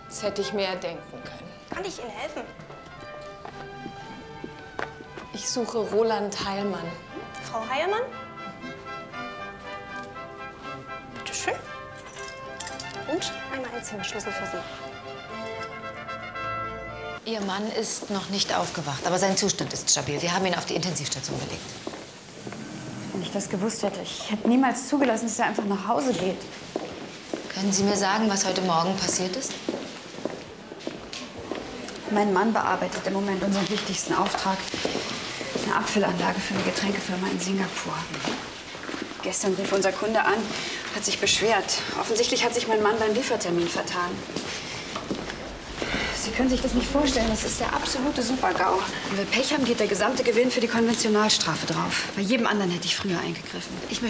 Das hätte ich mir ja denken können. Kann ich Ihnen helfen? Ich suche Roland Heilmann. Frau Heilmann? Bitte schön. Und einmal ein Zimmerschlüssel für Sie. Ihr Mann ist noch nicht aufgewacht, aber sein Zustand ist stabil. Wir haben ihn auf die Intensivstation gelegt. Wenn ich das gewusst hätte, ich hätte niemals zugelassen, dass er einfach nach Hause geht. Können Sie mir sagen, was heute Morgen passiert ist? Mein Mann bearbeitet im Moment unseren wichtigsten Auftrag. Eine Abfüllanlage für eine Getränkefirma in Singapur. Gestern rief unser Kunde an, hat sich beschwert. Offensichtlich hat sich mein Mann beim Liefertermin vertan. Sie können sich das nicht vorstellen, das ist der absolute Super-GAU. Wenn wir Pech haben, geht der gesamte Gewinn für die Konventionalstrafe drauf. Bei jedem anderen hätte ich früher eingegriffen.